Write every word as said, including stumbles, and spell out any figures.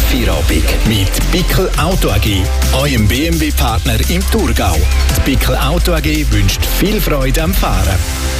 Feierabend mit Bickel Auto A G, eurem B M W-Partner im Thurgau. Die Bickel Auto A G wünscht viel Freude am Fahren.